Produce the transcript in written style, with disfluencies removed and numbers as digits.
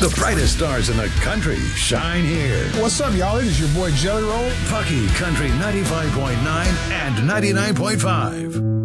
The brightest stars in the country shine here. What's up, y'all? It is your boy Jelly Roll. Pucky Country 95.9 and 99.5.